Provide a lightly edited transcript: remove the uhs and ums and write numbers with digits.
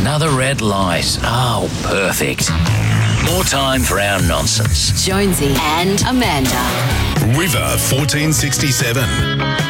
Another red light. Oh, perfect. More time for our nonsense. Jonesy and Amanda. River 1467.